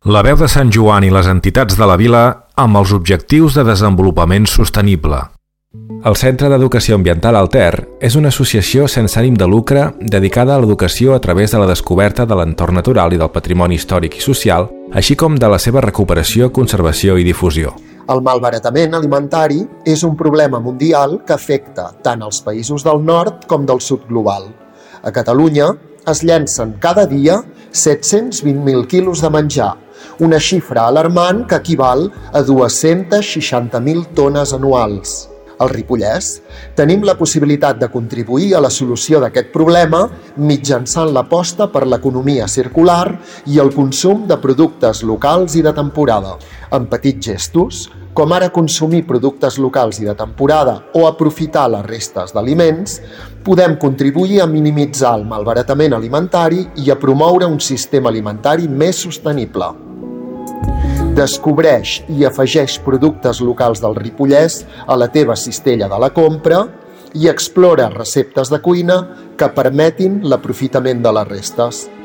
La veu de Sant Joan i les entitats de la vila amb els objectius de desenvolupament sostenible. El Centre d'Educació Ambiental Alter és una associació sense ànim de lucre dedicada a l'educació a través de la descoberta de l'entorn natural i del patrimoni històric i social, així com de la seva recuperació, conservació i difusió. El malbaratament alimentari és un problema mundial que afecta tant els països del nord com del sud global. A Catalunya es llencen cada dia 720.000 quilos de menjar, una xifra alarmant que equival a 260.000 tones anuals. Al Ripollès tenim la possibilitat de contribuir a la solució d'aquest problema mitjançant l'aposta per l'economia circular i el consum de productes locals i de temporada. Amb petits gestos, com ara consumir productes locals i de temporada o aprofitar les restes d'aliments, podem contribuir a minimitzar el malbaratament alimentari i a promoure un sistema alimentari més sostenible. Descobreix i afegeix productes locals del Ripollès a la teva cistella de la compra i explora receptes de cuina que permetin l'aprofitament de les restes.